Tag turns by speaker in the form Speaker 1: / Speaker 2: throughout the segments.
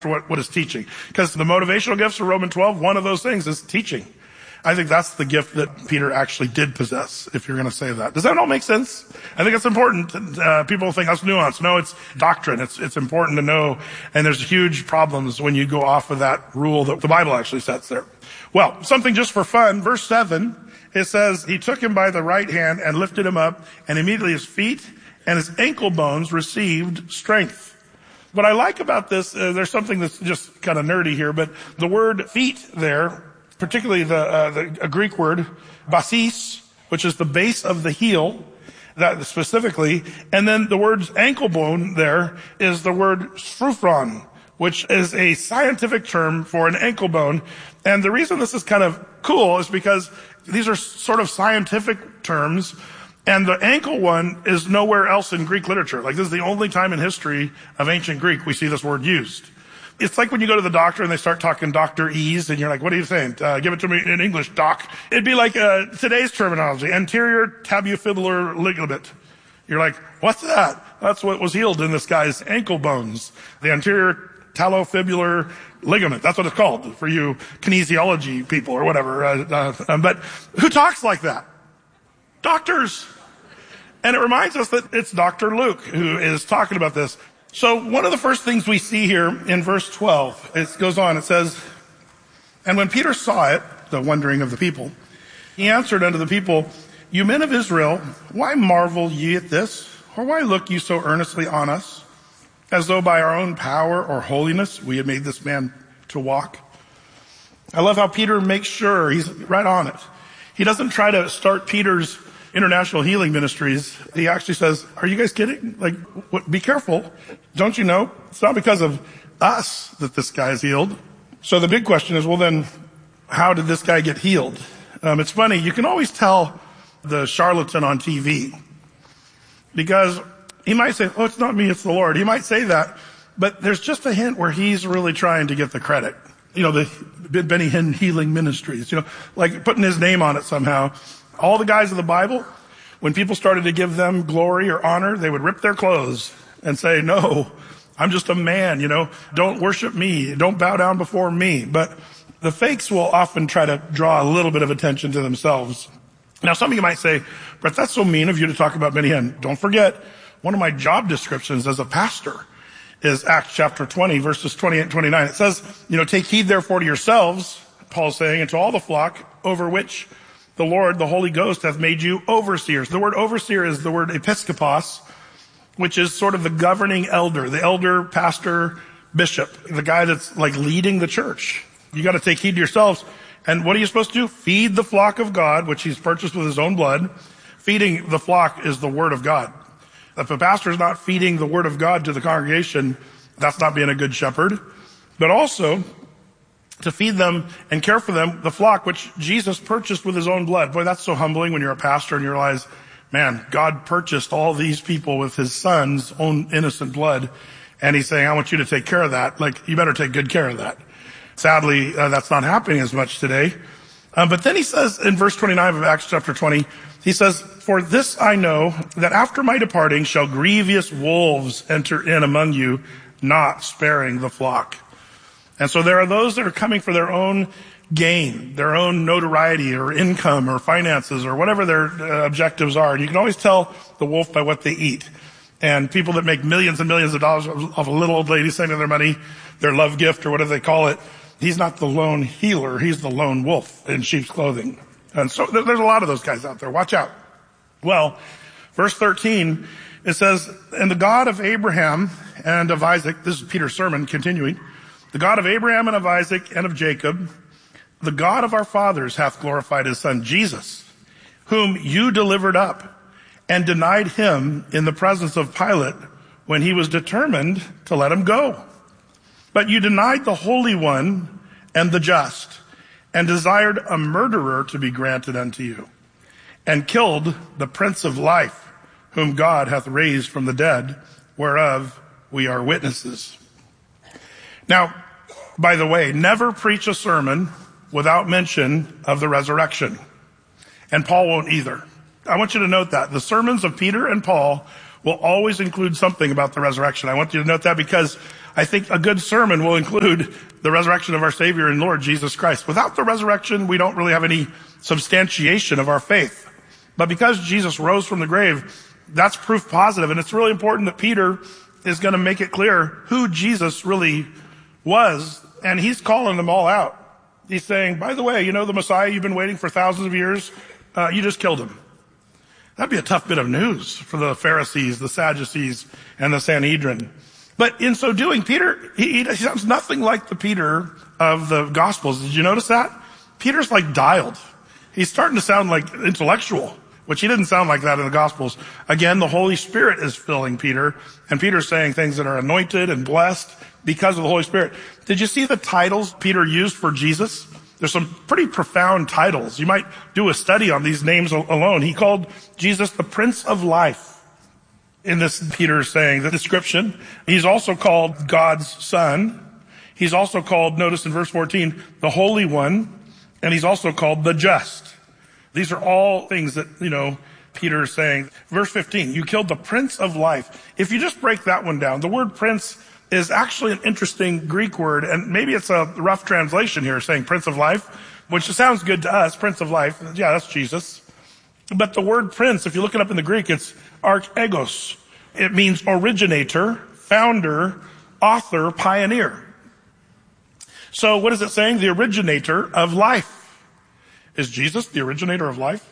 Speaker 1: what is teaching? Because the motivational gifts of Romans 12, one of those things is teaching. I think that's the gift that Peter actually did possess, if you're going to say that. Does that all make sense? I think it's important. People think that's nuance. No, it's doctrine. It's important to know. And there's huge problems when you go off of that rule that the Bible actually sets there. Well, something just for fun. Verse 7, it says, he took him by the right hand and lifted him up, and immediately his feet and his ankle bones received strength. What I like about this, there's something that's just kind of nerdy here, but the word feet there, particularly the Greek word basis, which is the base of the heel, that specifically, and then the word ankle bone there is the word sphruphron, which is a scientific term for an ankle bone. And the reason this is kind of cool is because these are sort of scientific terms, and the ankle one is nowhere else in Greek literature. Like, this is the only time in history of ancient Greek we see this word used. It's like when you go to the doctor and they start talking doctorese, and you're like, what are you saying? Give it to me in English, doc. It'd be like today's terminology, anterior tabufibular ligament. You're like, what's that? That's what was healed in this guy's ankle bones. The anterior talofibular ligament. That's what it's called for you kinesiology people or whatever. But who talks like that? Doctors. And it reminds us that it's Dr. Luke who is talking about this. So one of the first things we see here in verse 12, it goes on, it says, and when Peter saw it, the wondering of the people, he answered unto the people, you men of Israel, why marvel ye at this? Or why look ye so earnestly on us, as though by our own power or holiness we had made this man to walk? I love how Peter makes sure he's right on it. He doesn't try to start Peter's international healing ministries. He actually says, are you guys kidding? Like, be careful. Don't you know? It's not because of us that this guy is healed. So the big question is, well then, how did this guy get healed? It's funny. You can always tell the charlatan on TV because he might say, oh, it's not me, it's the Lord. He might say that, but there's just a hint where he's really trying to get the credit. You know, the Benny Hinn Healing Ministries, like putting his name on it somehow. All the guys of the Bible, when people started to give them glory or honor, they would rip their clothes and say, no, I'm just a man, don't worship me. Don't bow down before me. But the fakes will often try to draw a little bit of attention to themselves. Now, some of you might say, Brett, that's so mean of you to talk about Benny Hinn. Don't forget, one of my job descriptions as a pastor is Acts chapter 20, verses 28 and 29. It says, take heed therefore to yourselves, Paul's saying, and to all the flock over which the Lord, the Holy Ghost, hath made you overseers. The word overseer is the word episkopos, which is sort of the governing elder, the elder, pastor, bishop, the guy that's like leading the church. You got to take heed to yourselves. And what are you supposed to do? Feed the flock of God, which he's purchased with his own blood. Feeding the flock is the word of God. If a pastor is not feeding the word of God to the congregation, that's not being a good shepherd. But also to feed them and care for them, the flock, which Jesus purchased with his own blood. Boy, that's so humbling when you're a pastor and you realize, man, God purchased all these people with his son's own innocent blood. And he's saying, I want you to take care of that. Like, you better take good care of that. Sadly, that's not happening as much today. But then he says in verse 29 of Acts chapter 20, he says, for this I know, that after my departing shall grievous wolves enter in among you, not sparing the flock. And so there are those that are coming for their own gain, their own notoriety or income or finances or whatever their objectives are. And you can always tell the wolf by what they eat. And people that make millions and millions of dollars of a little old lady sending their money, their love gift or whatever they call it, he's not the lone healer. He's the lone wolf in sheep's clothing. And so there's a lot of those guys out there. Watch out. Well, verse 13, it says, and the God of Abraham and of Isaac, this is Peter's sermon continuing, the God of Abraham and of Isaac and of Jacob, the God of our fathers hath glorified his son Jesus, whom you delivered up and denied him in the presence of Pilate when he was determined to let him go. But you denied the Holy One and the just, and desired a murderer to be granted unto you, and killed the Prince of Life, whom God hath raised from the dead, whereof we are witnesses. Now, by the way, never preach a sermon without mention of the resurrection. And Paul won't either. I want you to note that. The sermons of Peter and Paul will always include something about the resurrection. I want you to note that because I think a good sermon will include the resurrection of our Savior and Lord Jesus Christ. Without the resurrection, we don't really have any substantiation of our faith. But because Jesus rose from the grave, that's proof positive. And it's really important that Peter is going to make it clear who Jesus really was. And he's calling them all out. He's saying, by the way, you know the Messiah you've been waiting for thousands of years? You just killed him. That'd be a tough bit of news for the Pharisees, the Sadducees, and the Sanhedrin. But in so doing, Peter, he sounds nothing like the Peter of the Gospels. Did you notice that? Peter's like dialed. He's starting to sound like intellectual, which he didn't sound like that in the Gospels. Again, the Holy Spirit is filling Peter, and Peter's saying things that are anointed and blessed because of the Holy Spirit. Did you see the titles Peter used for Jesus? There's some pretty profound titles. You might do a study on these names alone. He called Jesus the Prince of Life. In this, Peter is saying the description. He's also called God's Son. He's also called, notice in verse 14, the Holy One. And he's also called the Just. These are all things that, Peter is saying. Verse 15, you killed the Prince of Life. If you just break that one down, the word prince is actually an interesting Greek word, and maybe it's a rough translation here saying Prince of Life, which sounds good to us, Prince of Life. Yeah, that's Jesus. But the word prince, if you look it up in the Greek, it's archegos. It means originator, founder, author, pioneer. So what is it saying? The originator of life. Is Jesus the originator of life?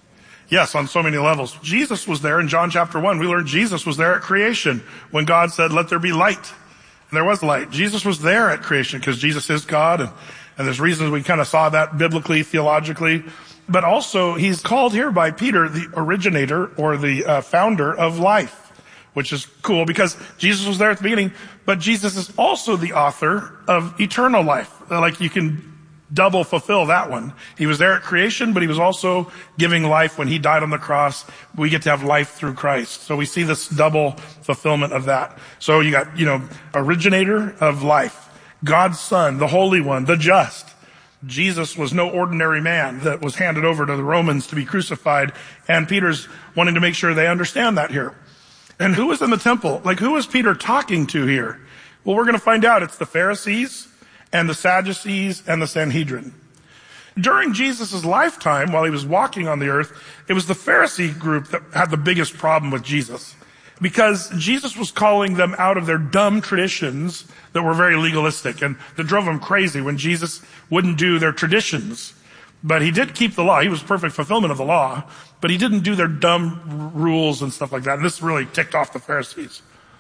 Speaker 1: Yes, on so many levels. Jesus was there in John chapter 1. We learned Jesus was there at creation when God said, let there be light. And there was light. Jesus was there at creation because Jesus is God. And there's reasons we kind of saw that biblically, theologically. But also, he's called here by Peter the originator or the founder of life, which is cool because Jesus was there at the beginning. But Jesus is also the author of eternal life. Like you can double fulfill that one. He was there at creation, but he was also giving life when he died on the cross. We get to have life through Christ. So we see this double fulfillment of that. So you got, originator of life, God's Son, the Holy One, the Just. Jesus was no ordinary man that was handed over to the Romans to be crucified. And Peter's wanting to make sure they understand that here. And who was in the temple? Like, who is Peter talking to here? Well, we're going to find out. It's the Pharisees and the Sadducees and the Sanhedrin. During Jesus' lifetime, while he was walking on the earth, it was the Pharisee group that had the biggest problem with Jesus. Because Jesus was calling them out of their dumb traditions that were very legalistic and that drove them crazy when Jesus wouldn't do their traditions. But he did keep the law. He was perfect fulfillment of the law, but he didn't do their dumb rules and stuff like that. And this really ticked off the Pharisees.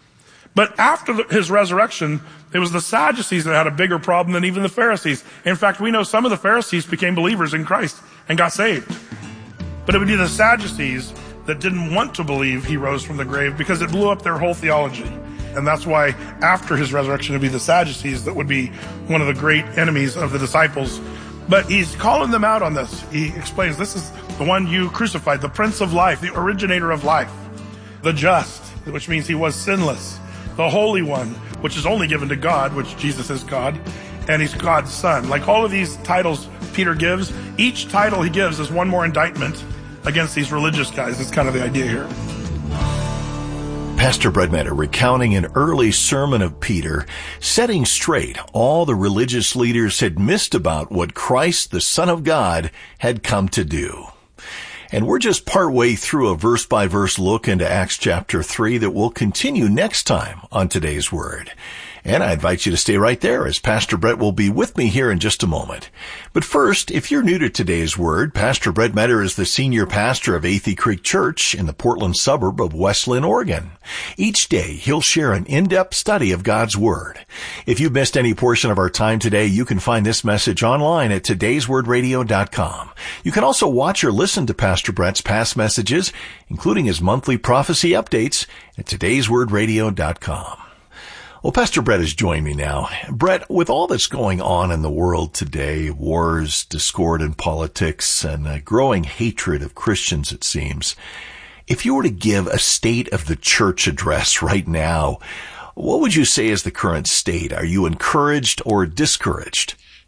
Speaker 1: But after his resurrection, it was the Sadducees that had a bigger problem than even the Pharisees. In fact, we know some of the Pharisees became believers in Christ and got saved. But it would be the Sadducees that didn't want to believe he rose from the grave because it blew up their whole theology. And that's why after his resurrection, it would be the Sadducees that would be one of the great enemies of the disciples. But he's calling them out on this. He explains, this is the one you crucified, the Prince of Life, the originator of life, the Just, which means he was sinless, the Holy One, which is only given to God, which Jesus is God, and he's God's Son. Like all of these titles Peter gives, each title he gives is one more indictment against these religious guys. That's kind of the idea here.
Speaker 2: Pastor Brett Metter recounting an early sermon of Peter, setting straight all the religious leaders had missed about what Christ, the Son of God, had come to do. And we're just partway through a verse-by-verse look into Acts chapter 3 that will continue next time on Today's Word. And I invite you to stay right there as Pastor Brett will be with me here in just a moment. But first, if you're new to Today's Word, Pastor Brett Metter is the senior pastor of Athey Creek Church in the Portland suburb of West Linn, Oregon. Each day, he'll share an in-depth study of God's Word. If you've missed any portion of our time today, you can find this message online at todayswordradio.com. You can also watch or listen to Pastor Brett's past messages, including his monthly prophecy updates, at todayswordradio.com. Well, Pastor Brett has joined me now. Brett, with all that's going on in the world today, wars, discord in politics, and a growing hatred of Christians, it seems, if you were to give a state of the church address right now, what would you say is the current state? Are you encouraged or discouraged?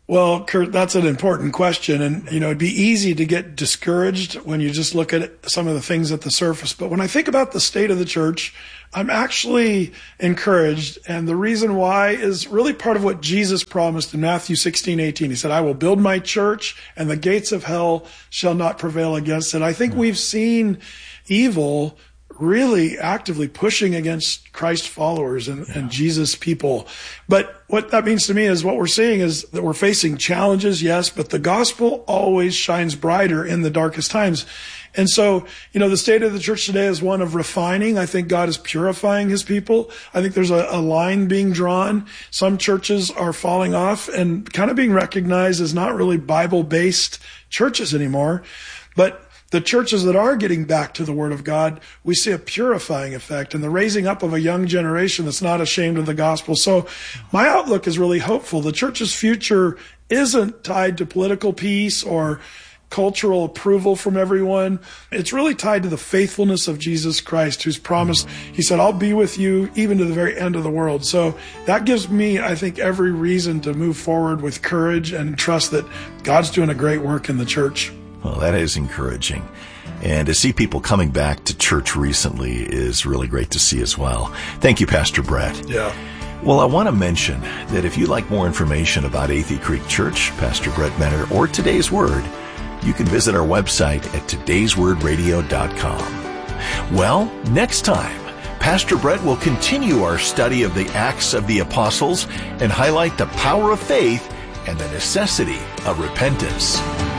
Speaker 3: Well, Kurt, that's an important question. And, it'd be easy to get discouraged when you just look at some of the things at the surface. But when I think about the state of the church, I'm actually encouraged. And the reason why is really part of what Jesus promised in Matthew 16:18. He said, I will build my church and the gates of hell shall not prevail against it. I think we've seen evil really actively pushing against Christ followers and Jesus people. But what that means to me is what we're seeing is that we're facing challenges, yes, but the gospel always shines brighter in the darkest times. And so, the state of the church today is one of refining. I think God is purifying his people. I think there's a line being drawn. Some churches are falling off and kind of being recognized as not really Bible-based churches anymore. But the churches that are getting back to the Word of God, we see a purifying effect and the raising up of a young generation that's not ashamed of the gospel. So my outlook is really hopeful. The church's future isn't tied to political peace or cultural approval from everyone. It's really tied to the faithfulness of Jesus Christ, who's promised, he said, I'll be with you even to the very end of the world. So that gives me, I think, every reason to move forward with courage and trust that God's doing a great work in the church.
Speaker 2: Well, that is encouraging. And to see people coming back to church recently is really great to see as well. Thank you, Pastor Brett.
Speaker 3: Yeah.
Speaker 2: Well, I want to mention that if you'd like more information about Athey Creek Church, Pastor Brett Mentor, or Today's Word, you can visit our website at todayswordradio.com. Well, next time, Pastor Brett will continue our study of the Acts of the Apostles and highlight the power of faith and the necessity of repentance.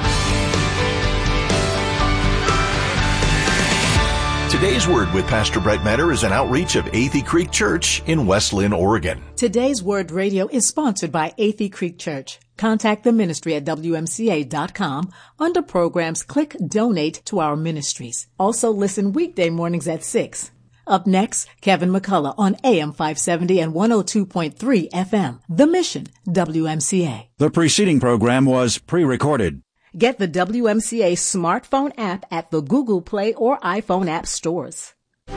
Speaker 2: Today's Word with Pastor Brett Mentor is an outreach of Athey Creek Church in West Lynn, Oregon.
Speaker 4: Today's Word Radio is sponsored by Athey Creek Church. Contact the ministry at WMCA.com. Under programs, click Donate to our ministries. Also listen weekday mornings at 6. Up next, Kevin McCullough on AM 570 and 102.3 FM. The Mission, WMCA.
Speaker 5: The preceding program was pre-recorded.
Speaker 4: Get the WMCA smartphone app at the Google Play or iPhone app stores.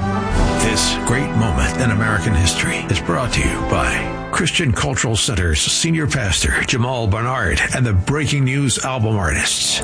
Speaker 6: This great moment in American history is brought to you by Christian Cultural Center's senior pastor, Jamal Barnard, and the Breaking News album artists.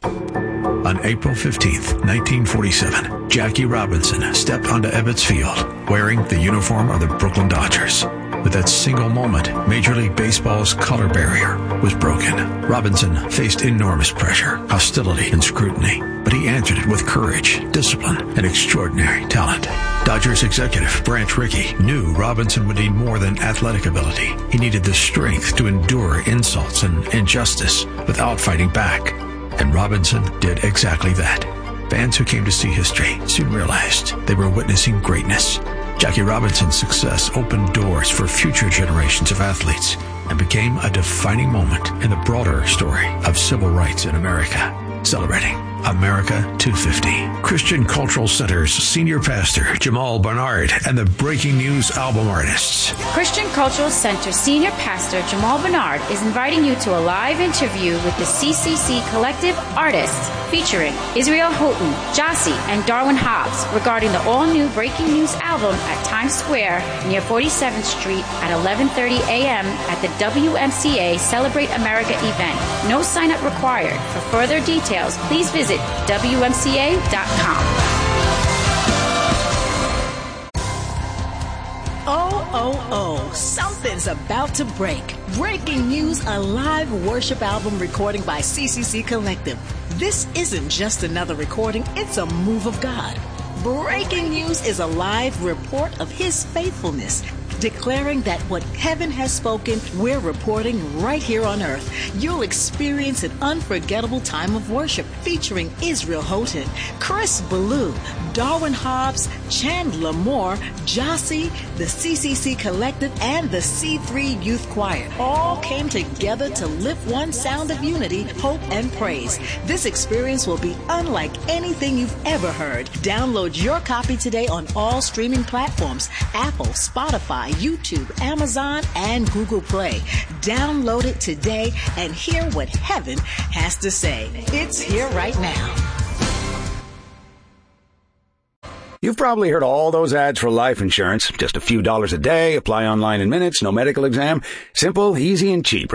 Speaker 6: On April 15th, 1947, Jackie Robinson stepped onto Ebbets Field wearing the uniform of the Brooklyn Dodgers. With that single moment, Major League Baseball's color barrier was broken. Robinson faced enormous pressure, hostility, and scrutiny, but he answered it with courage, discipline, and extraordinary talent. Dodgers executive Branch Rickey knew Robinson would need more than athletic ability. He needed the strength to endure insults and injustice without fighting back. And Robinson did exactly that. Fans who came to see history soon realized they were witnessing greatness. Jackie Robinson's success opened doors for future generations of athletes and became a defining moment in the broader story of civil rights in America. Celebrating America 250. Christian Cultural Center's senior pastor, Jamal Barnard, and the Breaking News album artists.
Speaker 7: Christian Cultural Center senior pastor, Jamal Barnard, is inviting you to a live interview with the CCC Collective artists featuring Israel Houghton, Jossie, and Darwin Hobbs regarding the all-new Breaking News album at Times Square near 47th Street at 11:30 a.m. at the WMCA Celebrate America event. No sign-up required. For further details, please visit WMCA.com.
Speaker 4: Oh, something's about to break. Breaking news, a live worship album recording by CCC Collective. This isn't just another recording, it's a move of God. Breaking news is a live report of His faithfulness, declaring that what heaven has spoken, we're reporting right here on earth. You'll experience an unforgettable time of worship featuring Israel Houghton, Chris Ballou, Darwin Hobbs, Chandler Moore, Jossie, the CCC Collective, and the C3 Youth Choir all came together to lift one sound of unity, hope, and praise. This experience will be unlike anything you've ever heard. Download your copy today on all streaming platforms: Apple, Spotify, YouTube, Amazon, and Google Play. Download it today and hear what heaven has to say. It's here right now.
Speaker 5: You've probably heard all those ads for life insurance. Just a few dollars a day, apply online in minutes, no medical exam. Simple, easy, and cheap, right?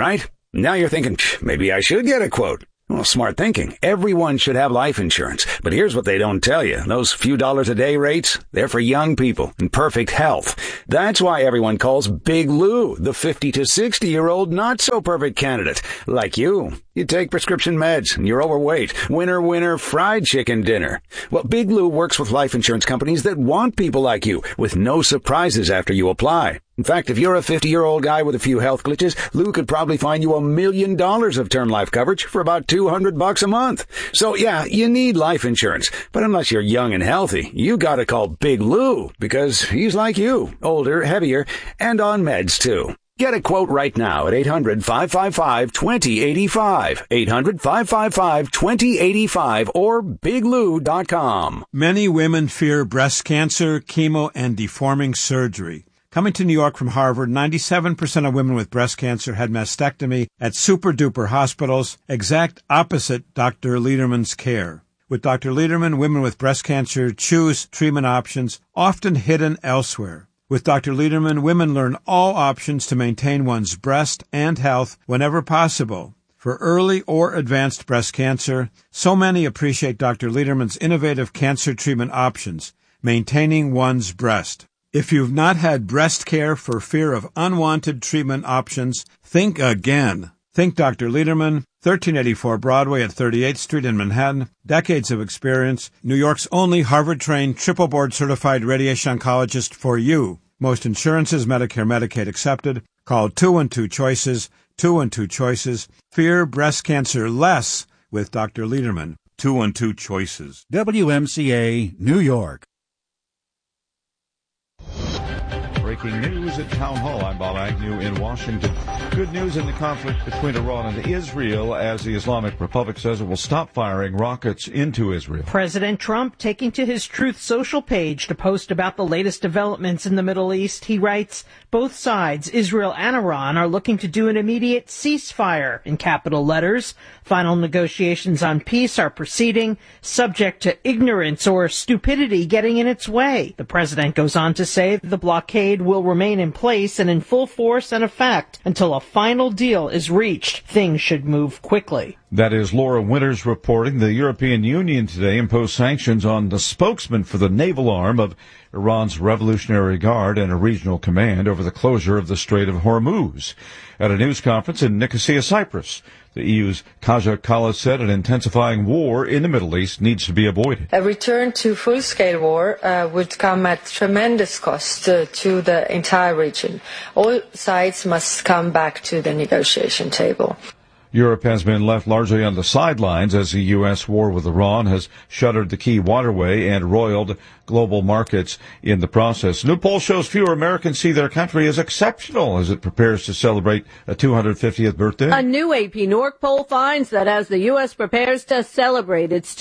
Speaker 5: Now you're thinking, maybe I should get a quote. Well, smart thinking. Everyone should have life insurance. But here's what they don't tell you. Those few dollars a day rates, they're for young people in perfect health. That's why everyone calls Big Lou the 50 to 60-year-old not-so-perfect candidate. Like you. You take prescription meds and you're overweight. Winner, fried chicken dinner. Well, Big Lou works with life insurance companies that want people like you with no surprises after you apply. In fact, if you're a 50-year-old guy with a few health glitches, Lou could probably find you $1 million of term life coverage for about $200 a month. So yeah, you need life insurance. But unless you're young and healthy, you gotta call Big Lou because he's like you, older, heavier, and on meds too. Get a quote right now at 800-555-2085, 800-555-2085, or biglou.com.
Speaker 8: Many women fear breast cancer, chemo, and deforming surgery. Coming to New York from Harvard, 97% of women with breast cancer had mastectomy at super-duper hospitals, exact opposite Dr. Lederman's care. With Dr. Lederman, women with breast cancer choose treatment options often hidden elsewhere. With Dr. Lederman, women learn all options to maintain one's breast and health whenever possible. For early or advanced breast cancer, so many appreciate Dr. Lederman's innovative cancer treatment options, maintaining one's breast. If you've not had breast care for fear of unwanted treatment options, think again. Think Dr. Lederman, 1384 Broadway at 38th Street in Manhattan. Decades of experience. New York's only Harvard-trained, triple board-certified radiation oncologist for you. Most insurances, Medicare, Medicaid accepted. Call 212-CHOICES, 212-CHOICES. Fear breast cancer less with Dr. Lederman. 212-CHOICES.
Speaker 9: WMCA, New York.
Speaker 10: Breaking news at Town Hall. I'm Bob Agnew in Washington. Good news in the conflict between Iran and Israel as the Islamic Republic says it will stop firing rockets into Israel.
Speaker 11: President Trump taking to his Truth Social page to post about the latest developments in the Middle East. He writes, both sides, Israel and Iran, are looking to do an immediate ceasefire in capital letters. Final negotiations on peace are proceeding, subject to ignorance or stupidity getting in its way. The president goes on to say the blockade will remain in place and in full force and effect until a final deal is reached. Things should move quickly.
Speaker 10: That is Laura Winters reporting. The European Union today imposed sanctions on the spokesman for the naval arm of Iran's Revolutionary Guard and a regional command over the closure of the Strait of Hormuz. At a news conference in Nicosia, Cyprus, the EU's Kaja Kallas said an intensifying war in the Middle East needs to be avoided.
Speaker 12: A return to full-scale war would come at tremendous cost to the entire region. All sides must come back to the negotiation table.
Speaker 10: Europe has been left largely on the sidelines as the U.S. war with Iran has shuttered the key waterway and roiled global markets in the process. New poll shows fewer Americans see their country as exceptional as it prepares to celebrate a 250th birthday.
Speaker 13: A new AP Norc poll finds that as the U.S. prepares to celebrate its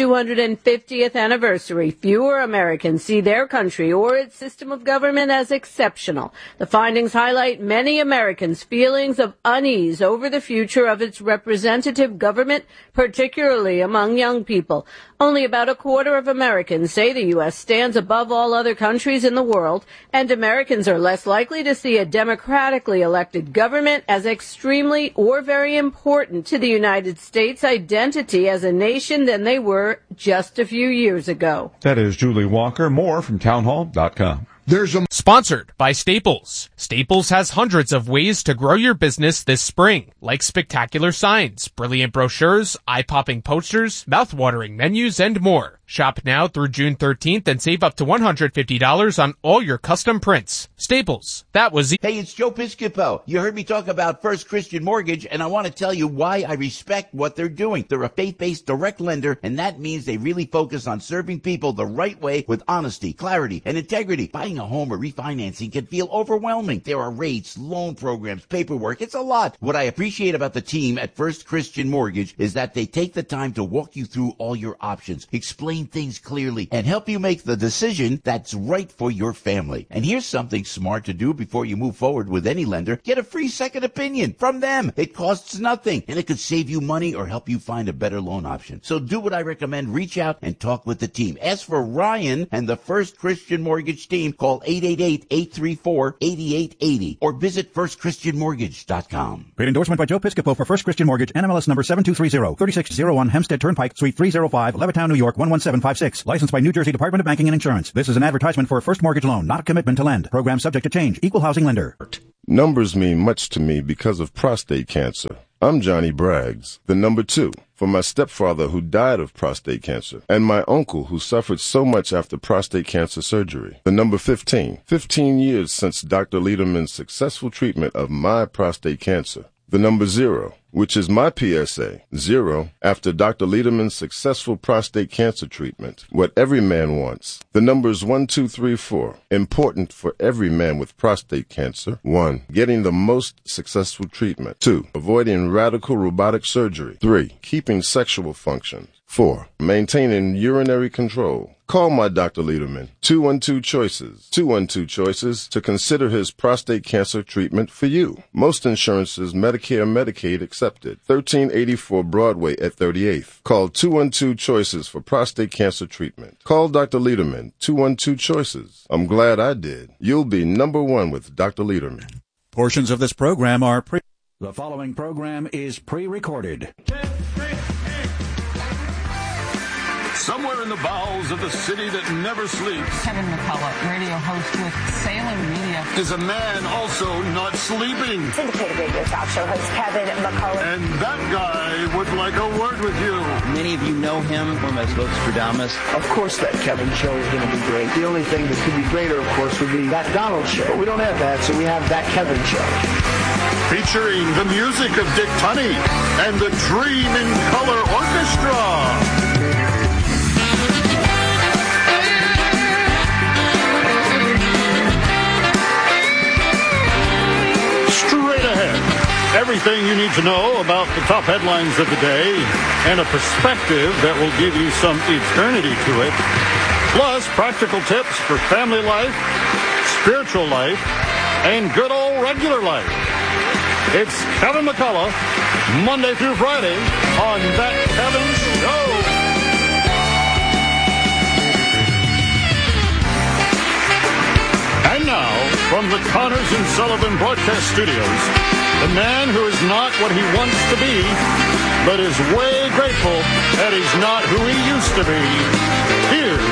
Speaker 13: 250th anniversary, fewer Americans see their country or its system of government as exceptional. The findings highlight many Americans' feelings of unease over the future of its representative government, particularly among young people. Only about a quarter of Americans say the U.S. stands above all other countries in the world, and Americans are less likely to see a democratically elected government as extremely or very important to the United States' identity as a nation than they were just a few years ago.
Speaker 10: That is Julie Walker. More from townhall.com.
Speaker 14: Sponsored by Staples. Staples has hundreds of ways to grow your business this spring, like spectacular signs, brilliant brochures, eye-popping posters, mouth-watering menus, and more. Shop now through June 13th and save up to $150 on all your custom prints. Staples. That was
Speaker 15: Hey, it's Joe Piscopo. You heard me talk about First Christian Mortgage, and I want to tell you why I respect what they're doing. They're a faith-based direct lender, and that means they really focus on serving people the right way with honesty, clarity, and integrity. Buying a home or refinancing can feel overwhelming. There are rates, loan programs, paperwork. It's a lot. What I appreciate about the team at First Christian Mortgage is that they take the time to walk you through all your options, explain explain things clearly, and help you make the decision that's right for your family. And here's something smart to do before you move forward with any lender. Get a free second opinion from them. It costs nothing, and it could save you money or help you find a better loan option. So do what I recommend. Reach out and talk with the team. Ask for Ryan and the First Christian Mortgage team. Call 888-834-8880 or visit firstchristianmortgage.com.
Speaker 9: Great endorsement by Joe Piscopo for First Christian Mortgage, NMLS number 7230, 3601 Hempstead Turnpike, Suite 305, Levittown, New York 11756. Licensed by New Jersey Department of Banking and Insurance. This is an advertisement for a first mortgage loan, not a commitment to lend. Program subject to change. Equal housing lender.
Speaker 16: Numbers mean much to me because of prostate cancer. I'm Johnny Braggs, the number 2, for my stepfather who died of prostate cancer, and my uncle who suffered so much after prostate cancer surgery. The number 15, 15 years since Dr. Lederman's successful treatment of my prostate cancer. The number 0, which is my PSA, 0, after Dr. Lederman's successful prostate cancer treatment. What every man wants. The numbers 1, 2, 3, 4. Important for every man with prostate cancer. 1, getting the most successful treatment. 2, avoiding radical robotic surgery. 3, keeping sexual functions. 4, maintaining urinary control. Call my Dr. Lederman, 212 Choices, to consider his prostate cancer treatment for you. Most insurances, Medicare, Medicaid accepted. 1384 Broadway at 38th. Call 212 Choices for prostate cancer treatment. Call Dr. Lederman, 212 Choices. I'm glad I did. You'll be number 1 with Dr. Lederman.
Speaker 9: Portions of this program are The following program is pre-recorded.
Speaker 17: Somewhere in the bowels of the city that never sleeps,
Speaker 18: Kevin McCullough, radio host with Salem Media,
Speaker 17: is a man also not sleeping.
Speaker 19: Syndicated radio talk show host Kevin McCullough.
Speaker 17: And that guy would like a word with you.
Speaker 20: Many of you know him from as Nostradamus.
Speaker 21: Of course that Kevin show is going to be great. The only thing that could be greater, of course, would be that Donald show. But we don't have that, so we have that Kevin show.
Speaker 17: Featuring the music of Dick Tunney and the Dream in Color Orchestra. Straight ahead, everything you need to know about the top headlines of the day and a perspective that will give you some eternity to it. Plus, practical tips for family life, spiritual life, and good old regular life. It's Kevin McCullough, Monday through Friday on That Kevin Show. And now, from the Connors and Sullivan Broadcast Studios, the man who is not what he wants to be, but is way grateful that he's not who he used to be. Here's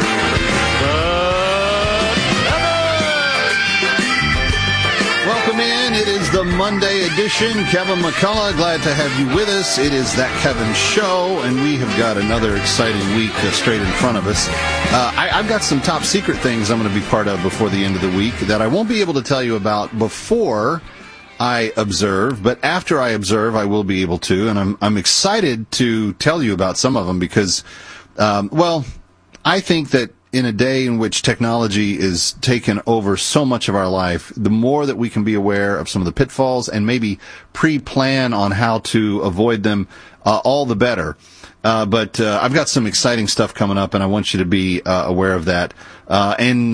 Speaker 22: Welcome in. It is the Monday edition. Kevin McCullough, glad to have you with us. It is That Kevin Show, and we have got another exciting week straight in front of us. I've got some top secret things I'm going to be part of before the end of the week that I won't be able to tell you about before I observe, but after I observe, I will be able to, and I'm excited to tell you about some of them because, I think that in a day in which technology is taken over so much of our life, the more that we can be aware of some of the pitfalls and maybe pre-plan on how to avoid them, all the better. But I've got some exciting stuff coming up, and I want you to be aware of that. And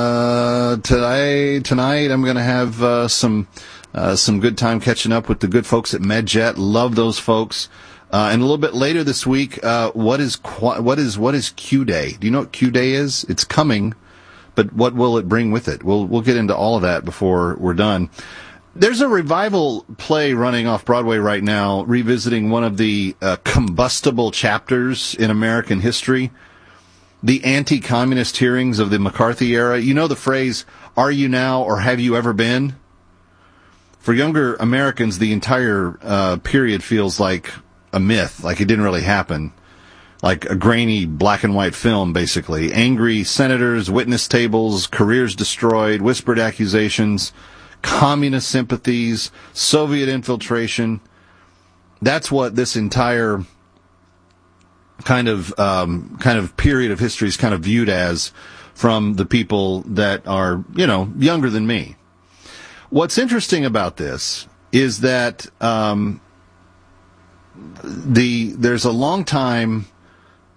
Speaker 22: tonight, I'm going to have some good time catching up with the good folks at MedJet. Love those folks. And a little bit later this week, what is Q Day? Do you know what Q Day is? It's coming, but what will it bring with it? We'll get into all of that before we're done. There's a revival play running off Broadway right now, revisiting one of the combustible chapters in American history, the anti-communist hearings of the McCarthy era. You know the phrase, "Are you now or have you ever been?" For younger Americans, the entire period feels like a myth, like it didn't really happen, like a grainy black and white film, basically. Angry senators, witness tables, careers destroyed, whispered accusations, communist sympathies, Soviet infiltration. That's what this entire kind of period of history is kind of viewed as from the people that are, younger than me. What's interesting about this is that there's a long time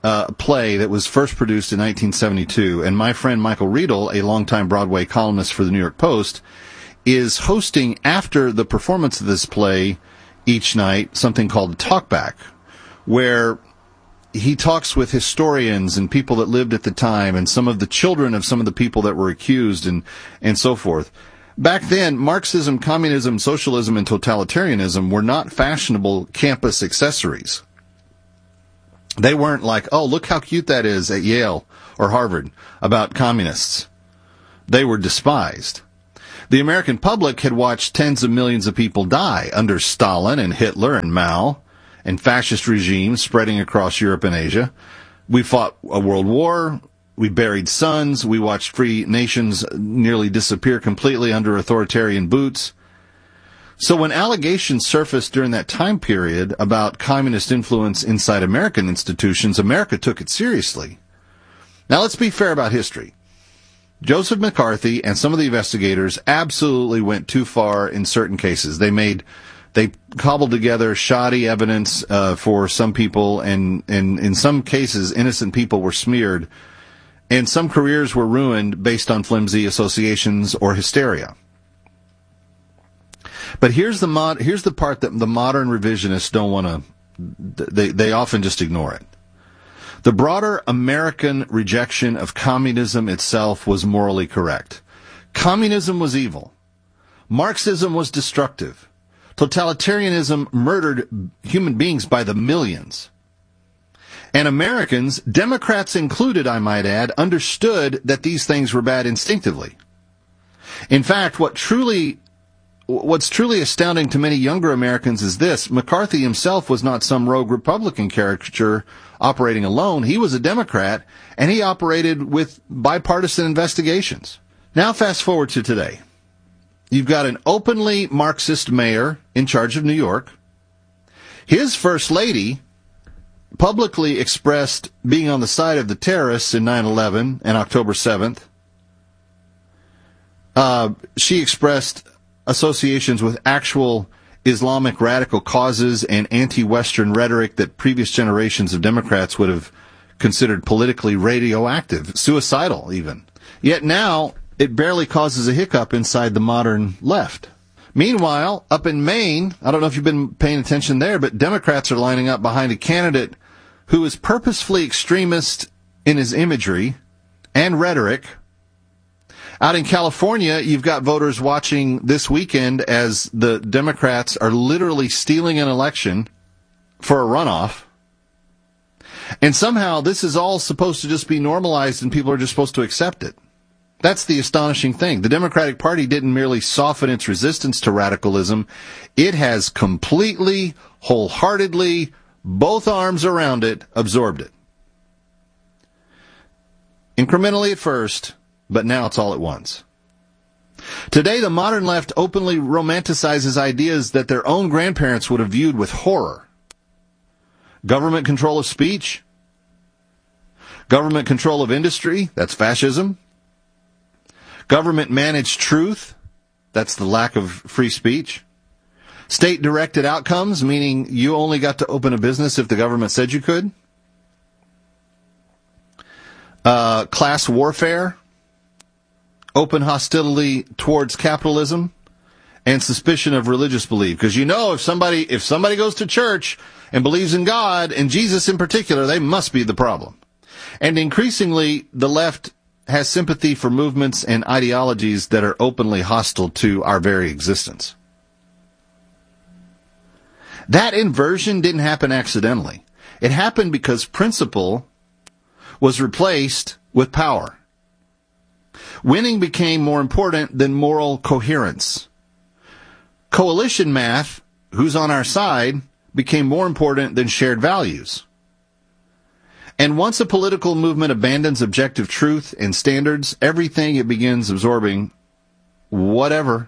Speaker 22: play that was first produced in 1972, and my friend Michael Riedel, a longtime Broadway columnist for the New York Post, is hosting after the performance of this play each night something called a Talkback, where he talks with historians and people that lived at the time and some of the children of some of the people that were accused and so forth. Back then, Marxism, communism, socialism, and totalitarianism were not fashionable campus accessories. They weren't like, oh, look how cute that is at Yale or Harvard about communists. They were despised. The American public had watched tens of millions of people die under Stalin and Hitler and Mao and fascist regimes spreading across Europe and Asia. We fought a world war. We buried sons. We watched free nations nearly disappear completely under authoritarian boots. So when allegations surfaced during that time period about communist influence inside American institutions, America took it seriously. Now let's be fair about history. Joseph McCarthy and some of the investigators absolutely went too far in certain cases. They cobbled together shoddy evidence for some people, and in some cases, innocent people were smeared, and some careers were ruined based on flimsy associations or hysteria. But here's the part that the modern revisionists don't want to. They often just ignore it. The broader American rejection of communism itself was morally correct. Communism was evil. Marxism was destructive. Totalitarianism murdered human beings by the millions. And Americans, Democrats included, I might add, understood that these things were bad instinctively. In fact, what's truly astounding to many younger Americans is this: McCarthy himself was not some rogue Republican caricature operating alone. He was a Democrat, and he operated with bipartisan investigations. Now fast forward to today. You've got an openly Marxist mayor in charge of New York. His first lady publicly expressed being on the side of the terrorists in 9/11 and October 7th. She expressed associations with actual Islamic radical causes and anti-Western rhetoric that previous generations of Democrats would have considered politically radioactive, suicidal even. Yet now, it barely causes a hiccup inside the modern left. Meanwhile, up in Maine, I don't know if you've been paying attention there, but Democrats are lining up behind a candidate who is purposefully extremist in his imagery and rhetoric. Out in California, you've got voters watching this weekend as the Democrats are literally stealing an election for a runoff. And somehow this is all supposed to just be normalized and people are just supposed to accept it. That's the astonishing thing. The Democratic Party didn't merely soften its resistance to radicalism. It has completely, wholeheartedly, both arms around it, absorbed it. Incrementally at first, but now it's all at once. Today, the modern left openly romanticizes ideas that their own grandparents would have viewed with horror. Government control of speech, government control of industry, that's fascism. Government-managed truth, that's the lack of free speech. State-directed outcomes, meaning you only got to open a business if the government said you could. Class warfare, open hostility towards capitalism, and suspicion of religious belief. Because you know, if somebody goes to church and believes in God, and Jesus in particular, they must be the problem. And increasingly, the left has sympathy for movements and ideologies that are openly hostile to our very existence. That inversion didn't happen accidentally. It happened because principle was replaced with power. Winning became more important than moral coherence. Coalition math, who's on our side, became more important than shared values. And once a political movement abandons objective truth and standards, everything it begins absorbing, whatever,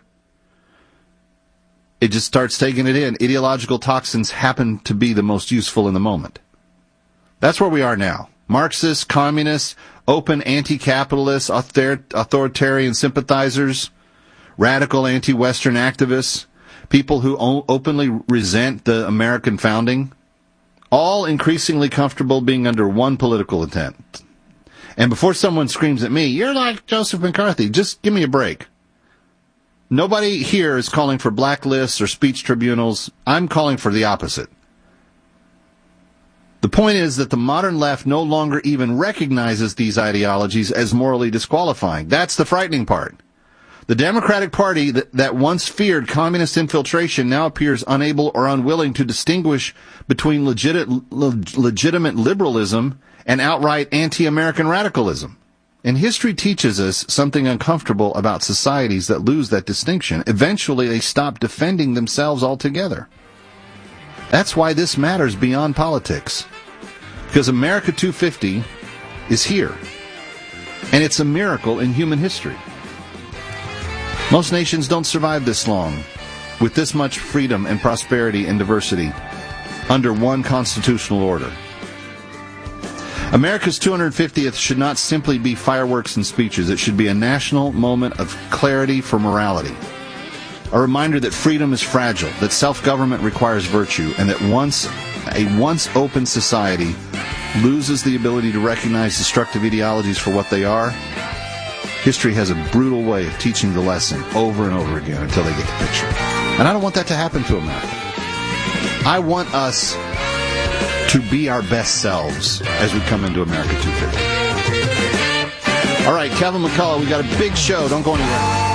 Speaker 22: it just starts taking it in. Ideological toxins happen to be the most useful in the moment. That's where we are now. Marxists, communists, open anti-capitalists, authoritarian sympathizers, radical anti-Western activists, people who openly resent the American founding, all increasingly comfortable being under one political intent. And before someone screams at me, "You're like Joseph McCarthy," just give me a break. Nobody here is calling for blacklists or speech tribunals. I'm calling for the opposite. The point is that the modern left no longer even recognizes these ideologies as morally disqualifying. That's the frightening part. The Democratic Party that once feared communist infiltration now appears unable or unwilling to distinguish between legitimate liberalism and outright anti-American radicalism. And history teaches us something uncomfortable about societies that lose that distinction. Eventually, they stop defending themselves altogether. That's why this matters beyond politics. Because America 250 is here. And it's a miracle in human history. Most nations don't survive this long, with this much freedom and prosperity and diversity, under one constitutional order. America's 250th should not simply be fireworks and speeches. It should be a national moment of clarity for morality. A reminder that freedom is fragile, that self-government requires virtue, and that once open society loses the ability to recognize destructive ideologies for what they are, history has a brutal way of teaching the lesson over and over again until they get the picture. And I don't want that to happen to America. I want us to be our best selves as we come into America 250. All right, Kevin McCullough, we got a big show. Don't go anywhere.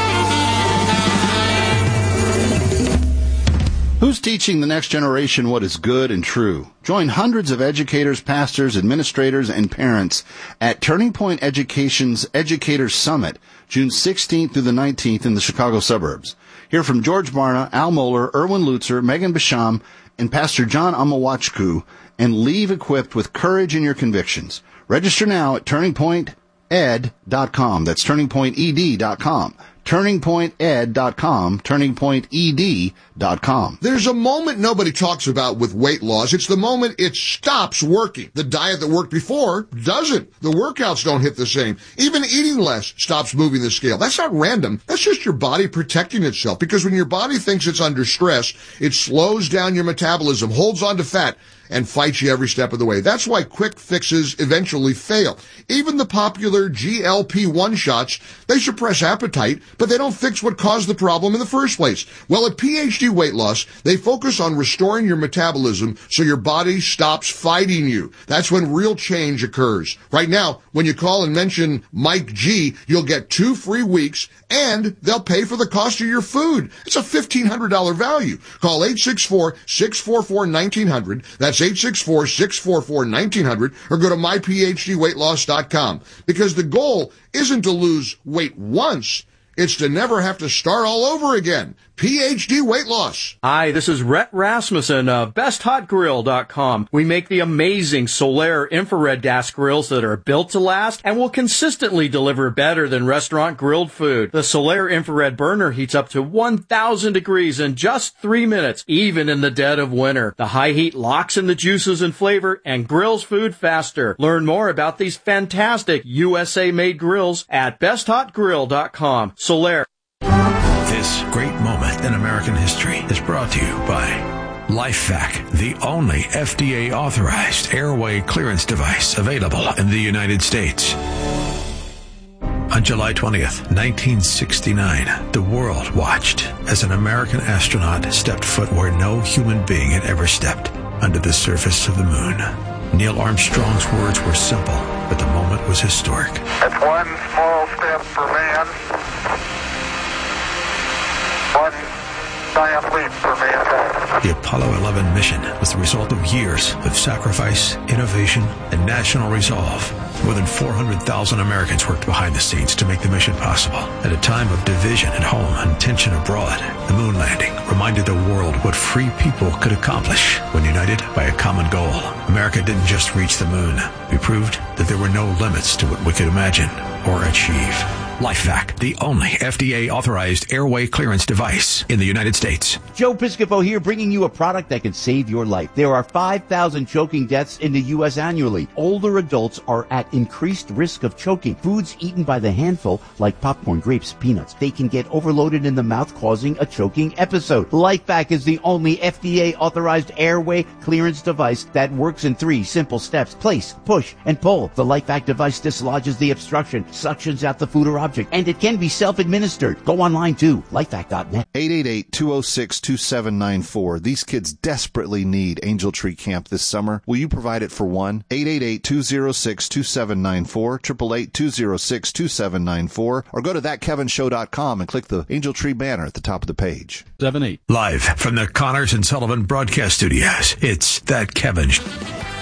Speaker 22: Who's teaching the next generation what is good and true? Join hundreds of educators, pastors, administrators, and parents at Turning Point Education's Educators Summit, June 16th through the 19th in the Chicago suburbs. Hear from George Barna, Al Mohler, Erwin Lutzer, Megan Basham, and Pastor John Amawachku, and leave equipped with courage in your convictions. Register now at turningpointed.com. That's turningpointed.com. turningpointed.com, turningpointed.com.
Speaker 1: There's a moment nobody talks about with weight loss. It's the moment it stops working. The diet that worked before doesn't. The workouts don't hit the same. Even eating less stops moving the scale. That's not random. That's just your body protecting itself, because when your body thinks it's under stress, it slows down your metabolism, holds on to fat, and fights you every step of the way. That's why quick fixes eventually fail. Even the popular GLP-1 shots, they suppress appetite, but they don't fix what caused the problem in the first place. Well, at PhD Weight Loss, they focus on restoring your metabolism so your body stops fighting you. That's when real change occurs. Right now, when you call and mention Mike G, you'll get 2 free weeks, and they'll pay for the cost of your food. It's a $1,500 value. Call 864-644-1900. That's 864-644-1900, or go to myphdweightloss.com. Because the goal isn't to lose weight once, it's to never have to start all over again. PhD Weight Loss.
Speaker 3: Hi, this is Rhett Rasmussen of BestHotGrill.com. We make the amazing Solaire infrared gas grills that are built to last and will consistently deliver better than restaurant grilled food. The Solaire infrared burner heats up to 1,000 degrees in just 3 minutes, even in the dead of winter. The high heat locks in the juices and flavor and grills food faster. Learn more about these fantastic USA-made grills at BestHotGrill.com. Solaire.
Speaker 6: This great moment in American history is brought to you by LifeVac, the only FDA-authorized airway clearance device available in the United States. On July 20th, 1969, the world watched as an American astronaut stepped foot where no human being had ever stepped, under the surface of the moon. Neil Armstrong's words were simple, but the moment was historic.
Speaker 23: It's one small step for man, one giant leap for mankind.
Speaker 6: The Apollo 11 mission was the result of years of sacrifice, innovation, and national resolve. More than 400,000 Americans worked behind the scenes to make the mission possible. At a time of division at home and tension abroad, the moon landing reminded the world what free people could accomplish when united by a common goal. America didn't just reach the moon. We proved that there were no limits to what we could imagine or achieve. LifeVac, the only FDA-authorized airway clearance device in the United States.
Speaker 15: Joe Piscopo here, bringing you a product that can save your life. There are 5,000 choking deaths in the U.S. annually. Older adults are at increased risk of choking. Foods eaten by the handful, like popcorn, grapes, peanuts, they can get overloaded in the mouth, causing a choking episode. LifeVac is the only FDA-authorized airway clearance device that works in 3 simple steps. Place, push, and pull. The LifeVac device dislodges the obstruction, suctions out the food or object, and it can be self-administered. Go online to lifevac.net.
Speaker 22: 888-206-2794. These kids desperately need Angel Tree Camp this summer. Will you provide it for one? 888-206-2794, 888-206-2794, or go to thatkevinshow.com and click the Angel Tree banner at the top of the page.
Speaker 6: 7-8. Live from the Connors and Sullivan Broadcast Studios, it's That Kevin Show.